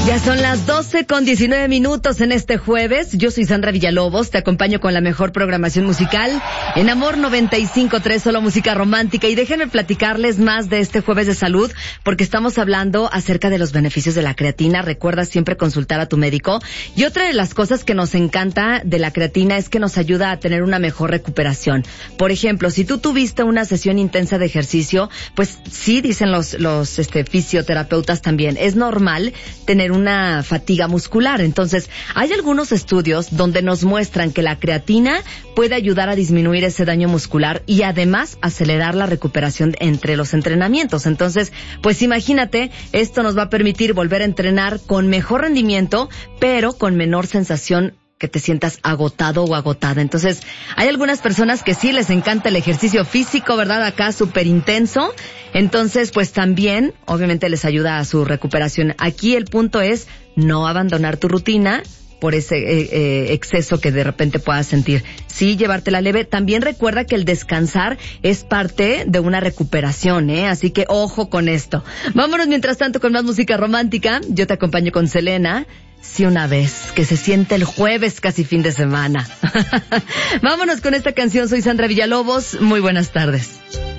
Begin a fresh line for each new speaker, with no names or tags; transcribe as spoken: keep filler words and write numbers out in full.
Ya son las doce con diecinueve minutos en este jueves. Yo soy Sandra Villalobos, te acompaño con la mejor programación musical en Amor noventa y cinco punto tres, solo música romántica. Y déjenme platicarles más de este jueves de salud, porque estamos hablando acerca de los beneficios de la creatina. Recuerda siempre consultar a tu médico. Y otra de las cosas que nos encanta de la creatina es que nos ayuda a tener una mejor recuperación. Por ejemplo, si tú tuviste una sesión intensa de ejercicio, pues sí, dicen los, los este, fisioterapeutas también, es normal tener una fatiga muscular. Entonces, hay algunos estudios donde nos muestran que la creatina puede ayudar a disminuir ese daño muscular y además acelerar la recuperación entre los entrenamientos. Entonces, pues imagínate, esto nos va a permitir volver a entrenar con mejor rendimiento, pero con menor sensación que te sientas agotado o agotada. Entonces, hay algunas personas que sí les encanta el ejercicio físico, ¿verdad? Acá súper intenso. Entonces, pues también, obviamente, les ayuda a su recuperación. Aquí el punto es no abandonar tu rutina por ese eh, eh, exceso que de repente puedas sentir. Sí, llevártela leve. También recuerda que el descansar es parte de una recuperación, ¿eh? Así que ojo con esto. Vámonos mientras tanto con más música romántica. Yo te acompaño con Selena. Sí, una vez, que se siente el jueves casi fin de semana. Vámonos con esta canción. Soy Sandra Villalobos. Muy buenas tardes.